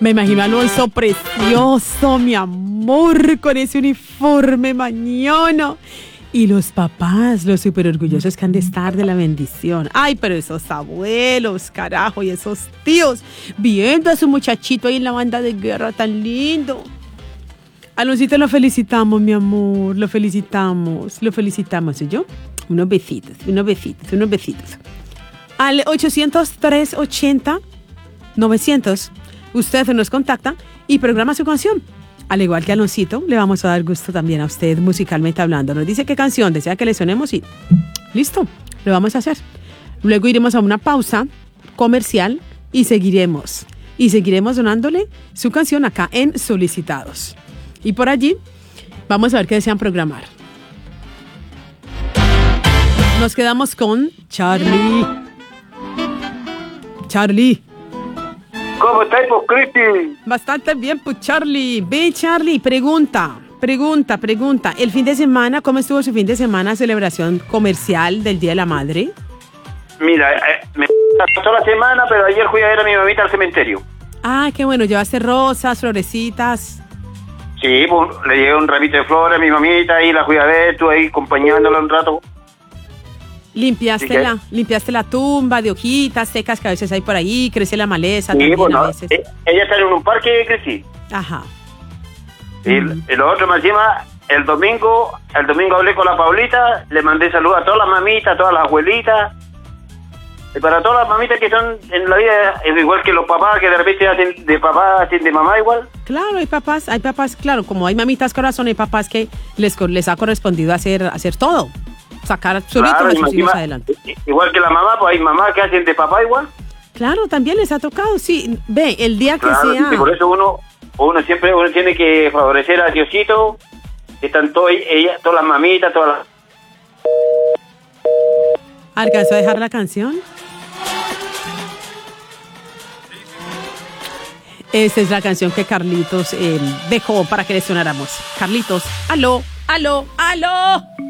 Me imagino a Alonso precioso, mi amor, con ese uniforme mañana. Y los papás, los súper orgullosos que han de estar de la bendición. Ay, pero esos abuelos, carajo, y esos tíos, viendo a su muchachito ahí en la banda de guerra tan lindo. Aloncito, lo felicitamos, mi amor, lo felicitamos, ¿y yo? Unos besitos. Al 800-380-900, usted nos contacta y programa su canción. Al igual que a Aloncito, le vamos a dar gusto también a usted musicalmente hablando. Nos dice qué canción desea que le sonemos y listo, lo vamos a hacer. Luego iremos a una pausa comercial y seguiremos donándole su canción acá en Solicitados. Y por allí vamos a ver qué desean programar. Nos quedamos con Charlie. ¿Cómo estáis, pues, Cristi? Bastante bien, pues, Charlie. Ve, Charlie, pregunta. El fin de semana, ¿cómo estuvo su fin de semana? Celebración comercial del Día de la Madre. Mira, me pasó la semana, pero ayer fui a ver a mi mamita al cementerio. Ah, qué bueno, llevaste rosas, florecitas. Sí, pues, le llevé un ramito de flores a mi mamita y la fui a ver, estuve ahí acompañándola un rato. Limpiaste la tumba de hojitas secas que a veces hay por ahí, crece la maleza. Sí, también bueno, a veces. Ella está en un parque, Cristi. Ajá. Y lo otro más encima, el domingo hablé con la Paulita, le mandé saludos a todas las mamitas, a todas las abuelitas, y para todas las mamitas que son en la vida, es igual que los papás que de repente hacen de papá, hacen de mamá igual. Claro, hay papás, claro, como hay mamitas corazón, hay papás que les ha correspondido hacer todo, sacar solitos a sus hijos adelante. Igual que la mamá, pues hay mamás que hacen de papá igual. Claro, también les ha tocado, sí. Ve, el día que sea... Y por eso uno siempre tiene que favorecer a Diosito, que están todas las mamitas, todas las... ¿Alcanzó a dejar la canción? Esta es la canción que Carlitos dejó para que le sonáramos. Carlitos, aló.